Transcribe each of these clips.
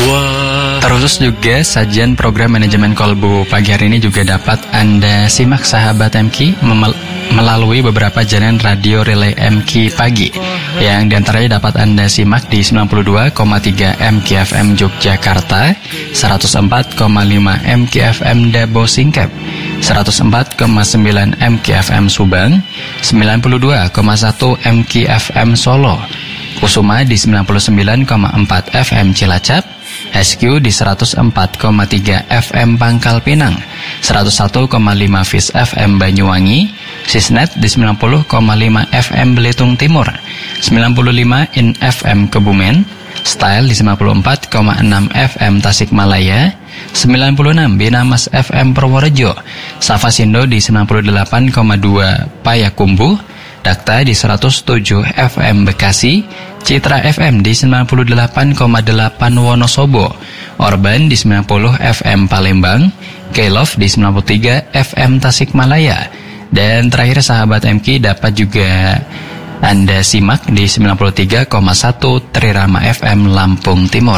Terus juga sajian program manajemen kolbu pagi hari ini juga dapat Anda simak sahabat MQ melalui beberapa jaringan radio relay MQ pagi, yang diantaranya dapat Anda simak di 92,3 MQ FM Yogyakarta, 104,5 MQ FM Dabo Singkep, 104,9 MQ FM Subang, 92,1 MQ FM Solo, Kusuma di 99,4 FM Cilacap, SQ di 104,3 FM Pangkal Pinang, 101,5 Fis FM Banyuwangi, Sisnet di 90,5 FM Belitung Timur, 95 In FM Kebumen, Style di 94,6 FM Tasikmalaya, 96 Binamas FM Purworejo, Safasindo di 98,2 Payakumbuh, Dakta di 107 FM Bekasi, Citra FM di 98,8 Wonosobo, Orban di 90 FM Palembang, K-Love di 93 FM Tasikmalaya, dan terakhir sahabat MQ dapat juga Anda simak di 93,1 Trirama FM Lampung Timur.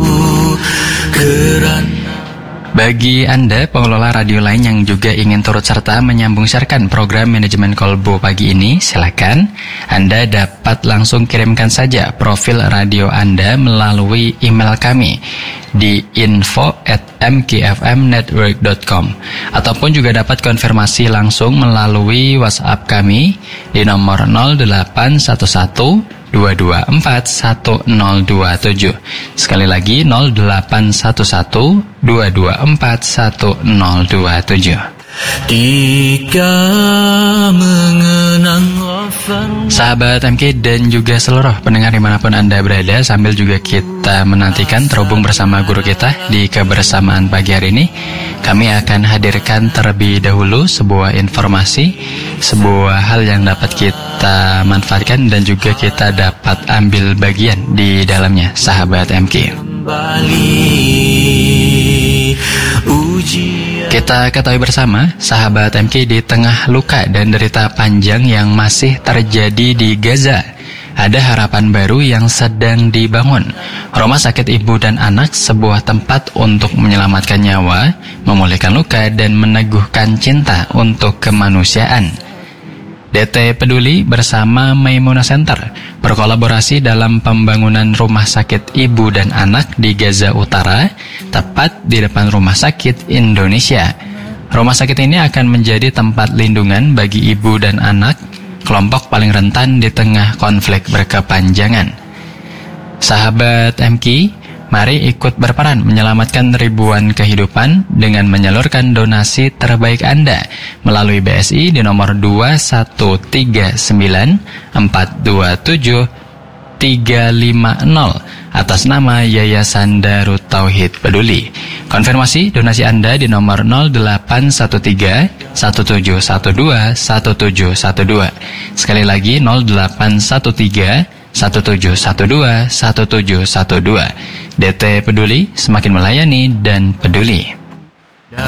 Bagi Anda pengelola radio lain yang juga ingin turut serta menyambung siarkan program manajemen kolbu pagi ini, silakan Anda dapat langsung kirimkan saja profil radio Anda melalui email kami di info@mkfmnetwork.com, ataupun juga dapat konfirmasi langsung melalui WhatsApp kami di nomor 0811 224 1027. Sekali lagi 0811 224 1027. Sahabat MK dan juga seluruh pendengar dimanapun Anda berada, sambil juga kita menantikan terhubung bersama guru kita di kebersamaan pagi hari ini, kami akan hadirkan terlebih dahulu sebuah informasi, sebuah hal yang dapat kita manfaatkan dan juga kita dapat ambil bagian di dalamnya, sahabat MK. Kita ketahui bersama, sahabat MK, di tengah luka dan derita panjang yang masih terjadi di Gaza, ada harapan baru yang sedang dibangun. Rumah Sakit Ibu dan Anak, sebuah tempat untuk menyelamatkan nyawa, memulihkan luka, dan meneguhkan cinta untuk kemanusiaan. DT Peduli bersama Maimuna Center berkolaborasi dalam pembangunan Rumah Sakit Ibu dan Anak di Gaza Utara, tepat di depan Rumah Sakit Indonesia. Rumah sakit ini akan menjadi tempat lindungan bagi ibu dan anak, kelompok paling rentan di tengah konflik berkepanjangan. Sahabat MK, mari ikut berperan menyelamatkan ribuan kehidupan dengan menyalurkan donasi terbaik Anda melalui BSI di nomor 2139427 atas nama Yayasan Darut Tauhid Peduli. Konfirmasi donasi Anda di nomor 0813 1712 1712. Sekali lagi 0813 1712 1712. DT Peduli, semakin melayani dan peduli.